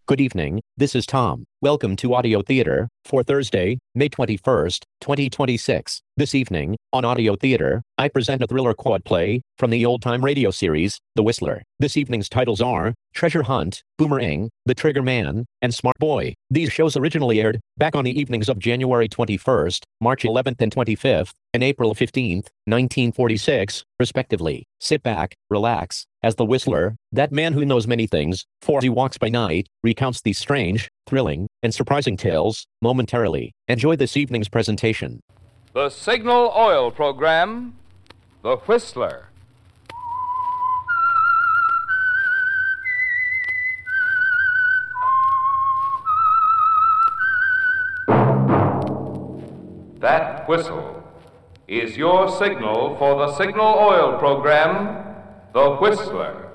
Good evening, this is Tom. Welcome to Audio Theater for Thursday, May 21st, 2026. This evening, on Audio Theater, I present a thriller quad play from the old-time radio series, The Whistler. This evening's titles are Treasure Hunt, Boomerang, The Trigger Man, and Smart Boy. These shows originally aired back on the evenings of January 21st, March 11th and 25th, and April 15th, 1946, respectively. Sit back, relax, as the Whistler, that man who knows many things, for he walks by night, recounts these strange, thrilling, and surprising tales, momentarily. Enjoy this evening's presentation. The Signal Oil Program, The Whistler. That whistle is your signal for the Signal Oil Program, The Whistler.